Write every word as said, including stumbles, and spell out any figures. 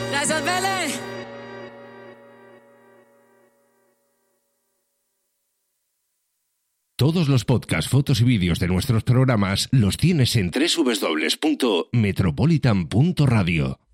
Gracias, Vélez. Todos los podcasts, fotos y vídeos de nuestros programas los tienes en doble u doble u doble u punto metropolitan punto radio.